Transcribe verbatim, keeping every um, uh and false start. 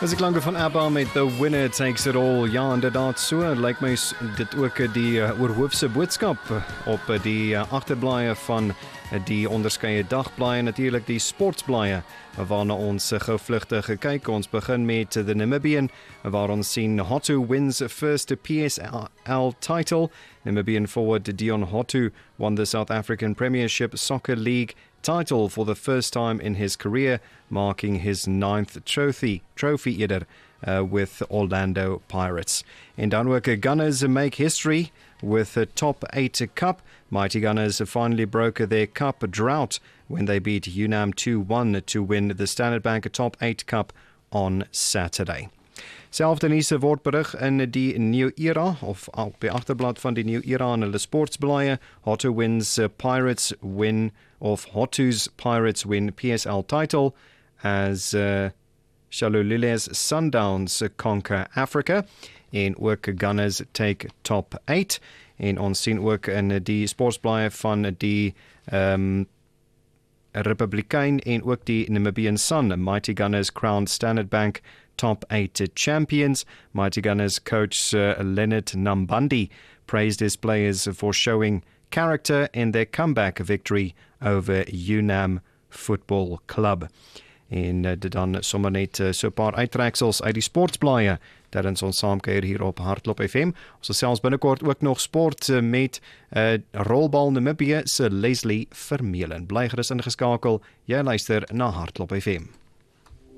As die klanke van ABBA met The Winner Takes It All. Ja, inderdaad so, lyk my dit ook die uh, oorhoofse boodskap op uh, die uh, agterblaaie van uh, die onderskeie dagblaaie, natuurlik die sportsblaaie, waarna ons uh, gevlugtig kyk. Ons begin met uh, The Namibian, waar ons sien Hotu wins first P S L title. Namibian forward Dion Hotu won the South African Premiership Soccer League title for the first time in his career, marking his ninth trophy, trophy eerder, uh, with Orlando Pirates. En dan ook Gunners make history with the top eight cup. Mighty Gunners finally broke their cup drought when they beat UNAM two one to win the Standard Bank top eight cup on Saturday. Selfde nuus word berig in die New Era, of op die agterblad van die New Era en hulle sportsblaaie. Hotu wins uh, Pirates win, of Hotu's Pirates win P S L title as uh, Shalulile's Sundowns conquer Africa. En ook Gunners take top eight. En ons sien ook in die sportsblaaie van die um, Republikein en ook die Namibian Sun. Mighty Gunners crowned Standard Bank top eight champions. Mighty Gunners coach uh, Leonard Nambandi praised his players for showing character in their comeback victory over UNAM Football Club. En uh, dit dan sommer net uh, so 'n paar uittreksels uit die sportsblaaie terwyl ons saamkuier hier op Hardloop F M. Ons sal selfs binnekort ook nog sport uh, met uh, rolbal Namibië se Leslie Vermeulen. Bly gerus ingeskakel. Jy luister na Hardloop F M.